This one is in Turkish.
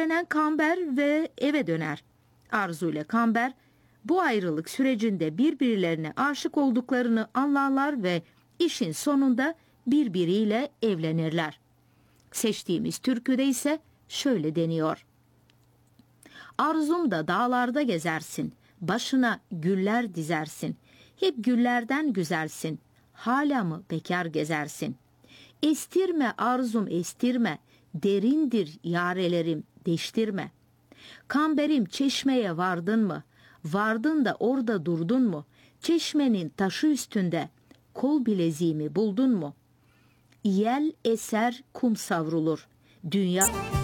Evlenen Kamber ve eve döner. Arzu ile Kamber bu ayrılık sürecinde birbirlerine aşık olduklarını anlarlar ve işin sonunda birbiriyle evlenirler. Seçtiğimiz türküde ise şöyle deniyor. Arzum da dağlarda gezersin, başına güller dizersin. Hep güllerden güzelsin, hala mı bekar gezersin? Estirme arzum estirme, derindir yarelerim deştirme. Kamberim çeşmeye vardın mı? Vardın da orada durdun mu? Çeşmenin taşı üstünde kol bileziğimi buldun mu? Yel eser kum savrulur. Dünya